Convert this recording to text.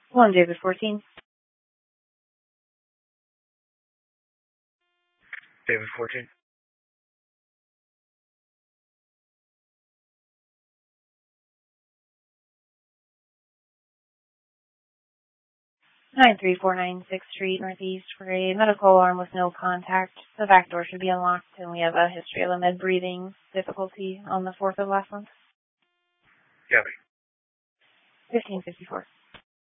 One David 14. David 14. Nine three four nine Sixth Street Northeast for a medical alarm with no contact. The back door should be unlocked, and we have a history of a med breathing difficulty on the 4th of last month. Gabby. 1554.